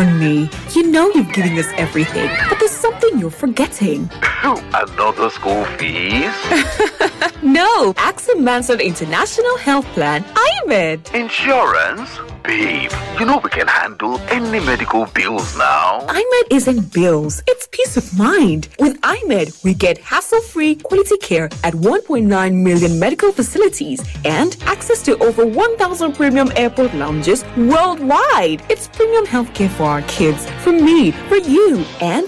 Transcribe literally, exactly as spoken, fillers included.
honey, you know you've given us everything, but there's something you're forgetting. Another school fees? No, AXA Mansard International Health Plan, I M E D. Insurance? Babe, you know we can handle any medical bills now. I M E D isn't bills, it's peace of mind. With I M E D, we get hassle-free quality care at one point nine million medical facilities and access to over one thousand premium airport lounges worldwide. It's premium healthcare for our kids, for me, for you, and